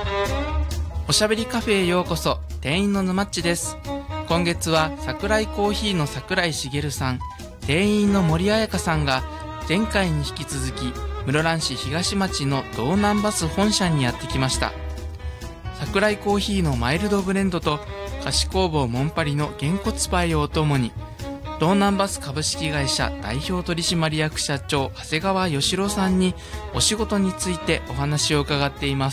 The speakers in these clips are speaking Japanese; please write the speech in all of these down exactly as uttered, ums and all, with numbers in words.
おしゃべりカフェへようこそ。店員のぬまっちです。今月は桜井コーヒーの桜井茂さん、店員の森彩香さんが前回に引き続き室蘭市東町の道南バス本社にやってきました。桜井コーヒーのマイルドブレンドと菓子工房モンパリのげんこつパイをお供に、道南バス株式会社代表取締役社長長谷川義郎さんにお仕事についてお話を伺っています。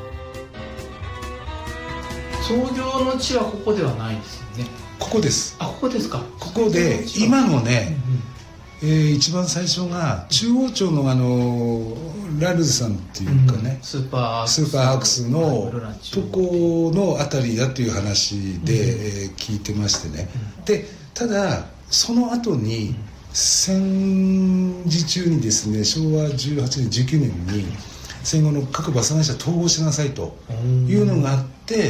創業の地はここではないですよね。 ここです。 あ、ここですか。 ここで今のね、うんうん、えー、一番最初が中央町のあのラルズさんっていうかね、うん、 スーパースーパーアクスのとこのあたりだという話で、うん、えー、聞いてましてね、うん、でただその後に、うん、戦時中にですね、しょうわじゅうはちねんじゅうきゅうねんに戦後の各バス会社統合しなさいというのがあって、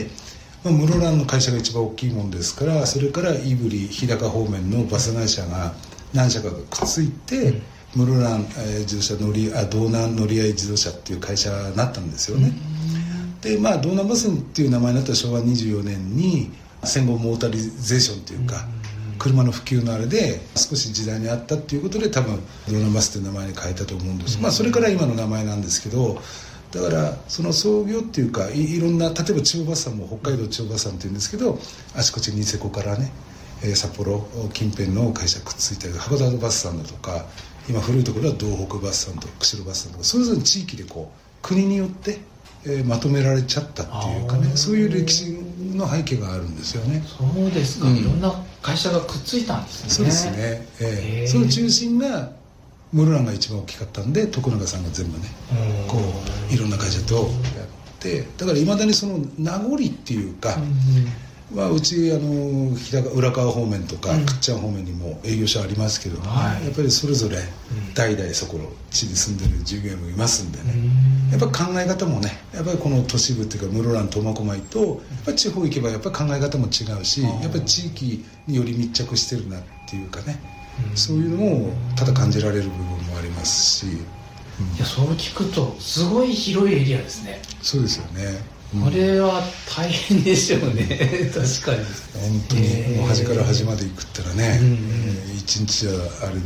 まあ、室蘭の会社が一番大きいもんですから、それから胆振日高方面のバス会社が何社かがくっついて、うん、室蘭、えー、自動車乗りあ道南乗り合い自動車っていう会社になったんですよね。でまあ道南バスっていう名前になったしょうわにじゅうよねんに戦後モータリゼーションというか、うん、車の普及のあれで少し時代にあったっていうことで多分道南バスっていう名前に変えたと思うんです、うん、まあそれから今の名前なんですけど、だからその創業っていうか い, いろんな、例えば千代バスさんも北海道千代バスさんっていうんですけど、あちこちニセコからね、えー、札幌近辺の会社くっついてる函館バスさんだとか、今古いところは道北バスさんとか釧路バスさんとか、それぞれ地域でこう国によって、えー、まとめられちゃったっていうかね、そういう歴史の背景があるんですよね。 そうですか、うん、いろんな会社がくっついたんですね。 そうですね、えー、その中心が室蘭が一番大きかったんで、徳永さんが全部ねこういろんな会社とやって、だからいまだにその名残っていうか、うん、まあ、うちあの平川浦川方面とか、うん、倶知安方面にも営業所ありますけど、ね、はい、やっぱりそれぞれ代々そこの地に住んでる従業員もいますんでね、うん、やっぱ考え方もね、やっぱりこの都市部っていうか室蘭苫小牧とやっぱ地方行けばやっぱ考え方も違うし、やっぱり地域により密着してるなっていうかね、そういうのもただ感じられる部分もありますし、うん、いやそう聞くとすごい広いエリアですね。 そうですよね、うん、 これは大変でしょうね確かに本当にもう端から端まで行くったらね、うん、えー、一日はあれ